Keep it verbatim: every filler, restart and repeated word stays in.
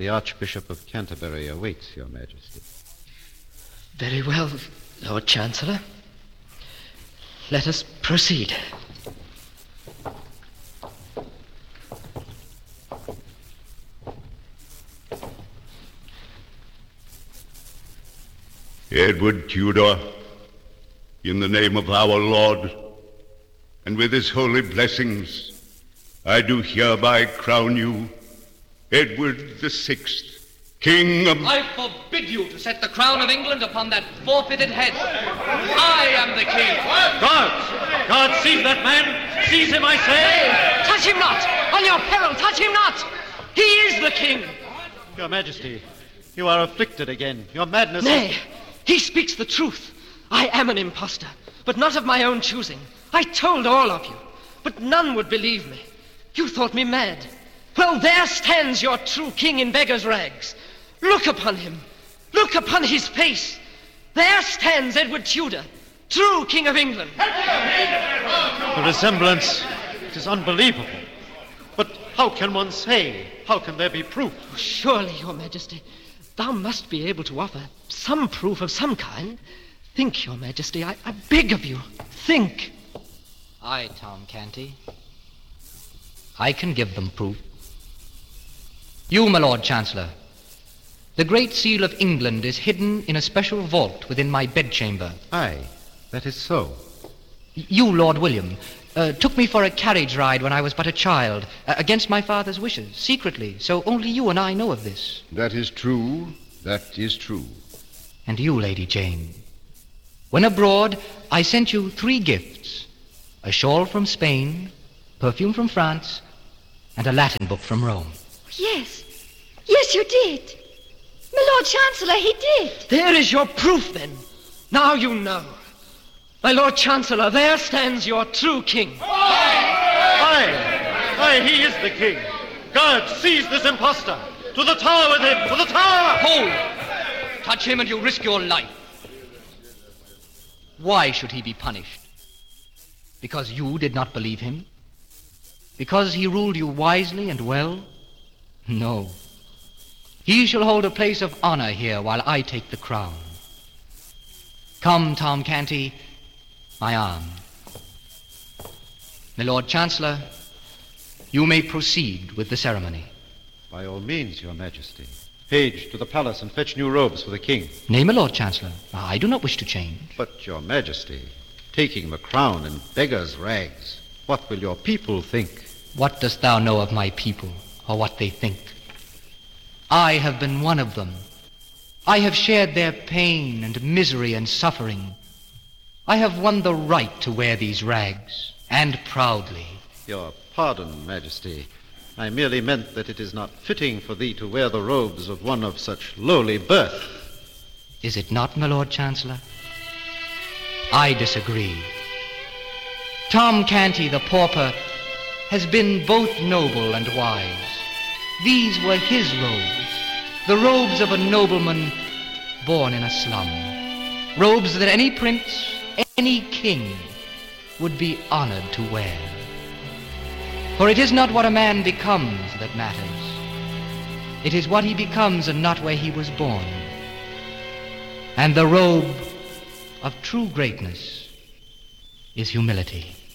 The Archbishop of Canterbury awaits your Majesty. Very well, Lord Chancellor. Let us proceed. Edward Tudor, in the name of our Lord, and with his holy blessings, I do hereby crown you Edward the Sixth, King of... I forbid you to set the crown of England upon that forfeited head. I am the king. Guards! Guards, seize that man! Seize him, I say! Touch him not! On your peril, touch him not! He is the king! Your Majesty, you are afflicted again. Your madness... Nay, he speaks the truth. I am an impostor, but not of my own choosing. I told all of you, but none would believe me. You thought me mad. Well, there stands your true king in beggar's rags. Look upon him. Look upon his face. There stands Edward Tudor, true King of England. The resemblance, it is unbelievable. But how can one say? How can there be proof? Oh, surely, Your Majesty, thou must be able to offer some proof of some kind. Think, Your Majesty, I, I beg of you. Think. Aye, Tom Canty. I can give them proof. You, my Lord Chancellor, the Great Seal of England is hidden in a special vault within my bedchamber. Aye, that is so. You, Lord William, uh, took me for a carriage ride when I was but a child, uh, against my father's wishes, secretly, so only you and I know of this. That is true. That is true. And you, Lady Jane, when abroad, I sent you three gifts: a shawl from Spain, perfume from France, and a Latin book from Rome. Yes. Yes, you did. My Lord Chancellor, he did. There is your proof, then. Now you know. My Lord Chancellor, there stands your true king. Aye! Aye, he is the king. Guards, seize this impostor. To the tower with him! To the tower! Hold! Touch him and you risk your life. Why should he be punished? Because you did not believe him? Because he ruled you wisely and well? No. He shall hold a place of honor here while I take the crown. Come, Tom Canty, my arm. My Lord Chancellor, you may proceed with the ceremony. By all means, Your Majesty. Page, to the palace and fetch new robes for the king. Nay, my Lord Chancellor, I do not wish to change. But, Your Majesty, taking the crown in beggar's rags, what will your people think? What dost thou know of my people, or what they think? I have been one of them. I have shared their pain and misery and suffering. I have won the right to wear these rags, and proudly. Your pardon, Majesty. I merely meant that it is not fitting for thee to wear the robes of one of such lowly birth. Is it not, my Lord Chancellor? I disagree. Tom Canty, the pauper, has been both noble and wise. These were his robes, the robes of a nobleman born in a slum. Robes that any prince, any king, would be honored to wear. For it is not what a man becomes that matters. It is what he becomes and not where he was born. And the robe of true greatness is humility.